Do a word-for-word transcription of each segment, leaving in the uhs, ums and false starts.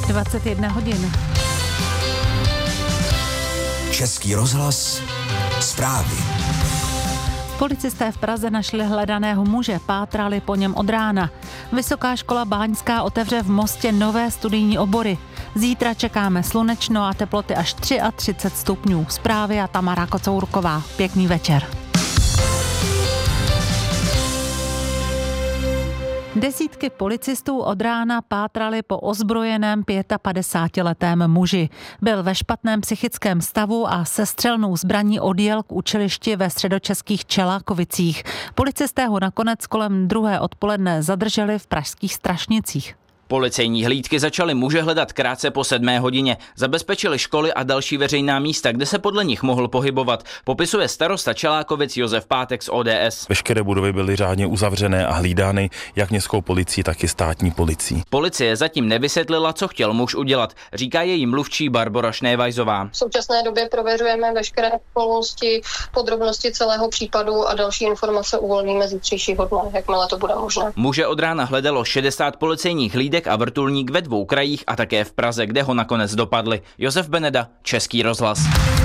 dvacet jedna hodin. Český rozhlas, zprávy. Policisté v Praze našli hledaného muže, pátrali po něm od rána. Vysoká škola Báňská otevře v Mostě nové studijní obory. Zítra čekáme slunečno a teploty až třicet tři stupňů. Zprávy a Tamara Kocourková. Pěkný večer. Desítky policistů od rána pátrali po ozbrojeném pětapadesátiletém muži. Byl ve špatném psychickém stavu a se střelnou zbraní odjel k učilišti ve středočeských Čelákovicích. Policisté ho nakonec kolem druhé odpoledne zadrželi v pražských Strašnicích. Policejní hlídky začaly muže hledat krátce po sedmé hodině. Zabezpečili školy a další veřejná místa, kde se podle nich mohl pohybovat, popisuje starosta Čelákovic Josef Pátek z O D S. Veškeré budovy byly řádně uzavřené a hlídány jak městskou policií, tak i státní policií. Policie zatím nevysvětlila, co chtěl muž udělat, říká její mluvčí Barbora Šnévajzová. V současné době prověřujeme veškeré okolnosti, podrobnosti celého případu a další informace uvolníme zítřejšího dne, jakmile to bude možné. Muže od rána hledalo šedesát policejních hlídek a vrtulník ve dvou krajích a také v Praze, kde ho nakonec dopadli. Josef Beneda, Český rozhlas.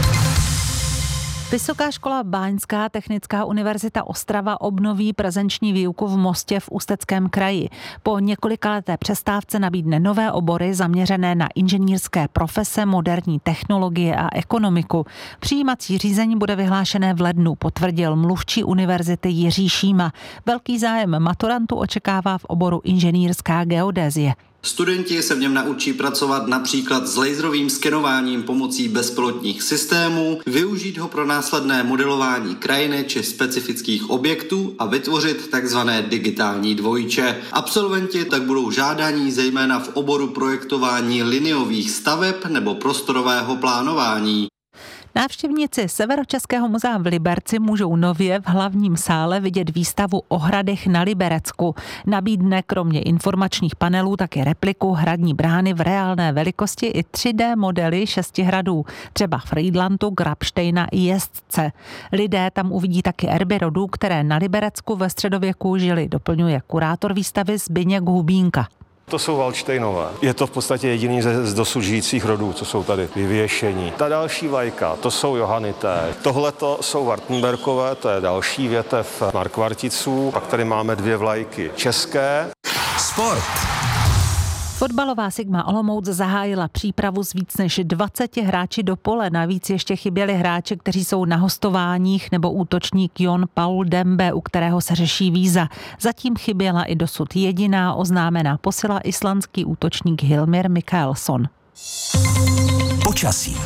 Vysoká škola Báňská technická univerzita Ostrava obnoví prezenční výuku v Mostě v Ústeckém kraji. Po několikaleté přestávce nabídne nové obory zaměřené na inženýrské profese, moderní technologie a ekonomiku. Přijímací řízení bude vyhlášené v lednu, potvrdil mluvčí univerzity Jiří Šíma. Velký zájem maturantů očekává v oboru inženýrská geodézie. Studenti se v něm naučí pracovat například s laserovým skenováním pomocí bezpilotních systémů, využít ho pro následné modelování krajiny či specifických objektů a vytvořit takzvané digitální dvojče. Absolventi tak budou žádaní zejména v oboru projektování liniových staveb nebo prostorového plánování. Návštěvníci Severočeského muzea v Liberci můžou nově v hlavním sále vidět výstavu o hradech na Liberecku. Nabídne kromě informačních panelů také repliku hradní brány v reálné velikosti i tři dé modely šesti hradů, třeba Friedlandu, Grabštejna i Jezdce. Lidé tam uvidí taky erby rodů, které na Liberecku ve středověku žili, doplňuje kurátor výstavy Zbyněk Hubínka. To jsou Valdštejnové. Je to v podstatě jediný ze z dosud žijících rodů, co jsou tady vyvěšení. Ta další vlajka, to jsou Johanité. Tohleto jsou Wartenberkové, to je další větev Markvarticů. Pak tady máme dvě vlajky české. Sport. Fotbalová Sigma Olomouc zahájila přípravu s víc než dvaceti hráči do pole. Navíc ještě chyběli hráči, kteří jsou na hostováních, nebo útočník Jon Paul Dembe, u kterého se řeší víza. Zatím chyběla i dosud jediná oznámená posila, islandský útočník Hilmir Mikaelsson. Počasí.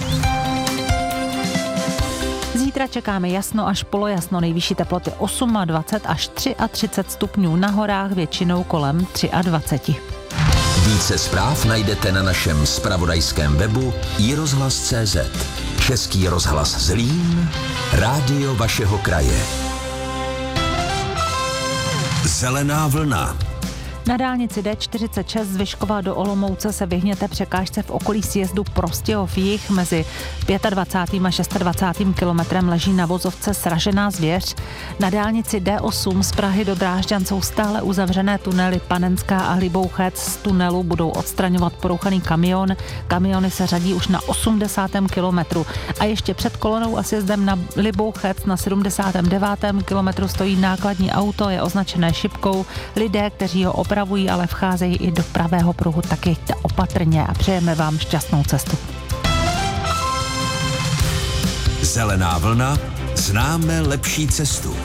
Zítra čekáme jasno až polojasno, nejvyšší teploty dvacet osm až třicet tři stupňů, na horách většinou kolem dvacet tři. Více zpráv najdete na našem zpravodajském webu i rozhlas tečka cé zet. Český rozhlas Zlín, rádio vašeho kraje. Zelená vlna. Na dálnici dé čtyřicet šest z Vyškova do Olomouce se vyhněte překážce v okolí sjezdu Prostějov jih. Mezi dvacátým pátým a dvacátým šestým kilometrem leží na vozovce sražená zvěř. Na dálnici dé osm z Prahy do Drážďan jsou stále uzavřené tunely Panenská a Libouchec. Z tunelu budou odstraňovat porouchaný kamion. Kamiony se řadí už na osmdesátém kilometru. A ještě před kolonou a sjezdem na Libouchec na sedmdesátém devátém kilometru stojí nákladní auto, je označené šipkou. Lidé, kteří ho opravují, ale vcházejí i do pravého pruhu, tak jeďte opatrně a přejeme vám šťastnou cestu. Zelená vlna, známe lepší cestu.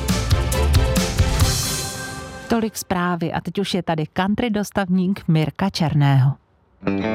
Tolik zprávy a teď už je tady country dostavník Mirka Černého.